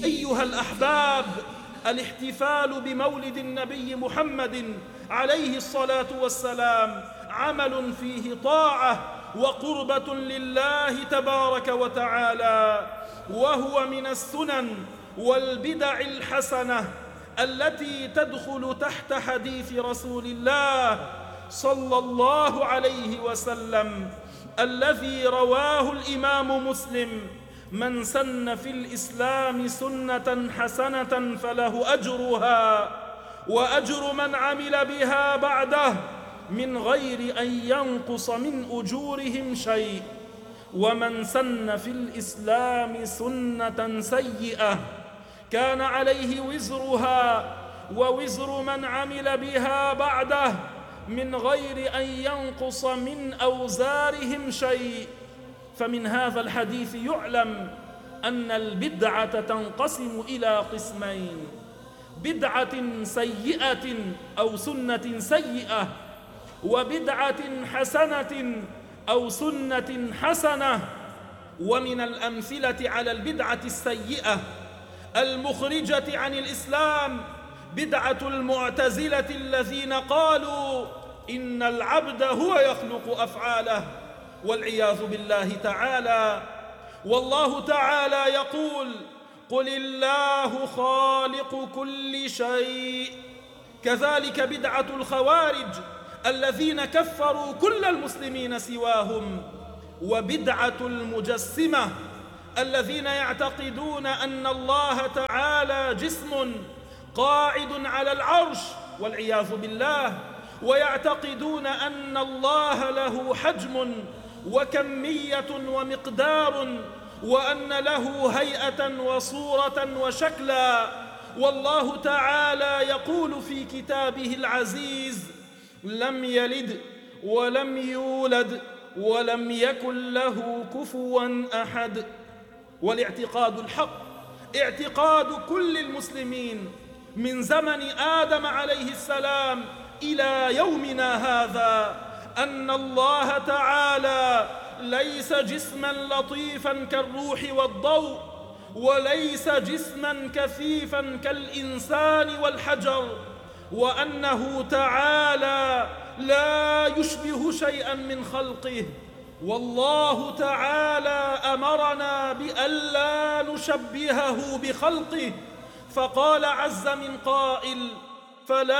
أيها الأحباب، الاحتفال بمولد النبي محمد عليه الصلاة والسلام عمل فيه طاعة وقربة لله تبارك وتعالى، وهو من السنن والبدع الحسنة التي تدخل تحت حديث رسول الله صلى الله عليه وسلم الذي رواه الإمام مسلم: من سن في الإسلام سنة حسنة فله أجرها وأجر من عمل بها بعده من غير أن ينقص من أجورهم شيء، ومن سن في الإسلام سنة سيئة كان عليه وزرها ووزر من عمل بها بعده من غير أن ينقص من أوزارهم شيء. فمن هذا الحديث يعلم أن البدعة تنقسم إلى قسمين: بدعة سيئة أو سنة سيئة، وبدعة حسنة أو سنة حسنة. ومن الأمثلة على البدعة السيئة المخرجة عن الإسلام بدعة المعتزلة الذين قالوا إن العبد هو يخلق أفعاله، والعياذ بالله تعالى. والله تعالى يقول: قل الله خالق كل شيء. كذلك بدعة الخوارج الذين كفروا كل المسلمين سواهم، وبدعة المجسمة الذين يعتقدون أن الله تعالى جسم قاعد على العرش والعياذ بالله، ويعتقدون أن الله له حجم وكمية ومقدار، وأن له هيئة وصورة وشكلا. والله تعالى يقول في كتابه العزيز: لم يلد ولم يولد ولم يكن له كفوا أحد. والاعتقاد الحق اعتقاد كل المسلمين من زمن آدم عليه السلام إلى يومنا هذا أن الله تعالى ليس جسما لطيفا كالروح والضوء، وليس جسما كثيفا كالإنسان والحجر، وأنه تعالى لا يشبه شيئا من خلقه. والله تعالى أمرنا بألا نشبهه بخلقه، فقال عز من قائل: فلا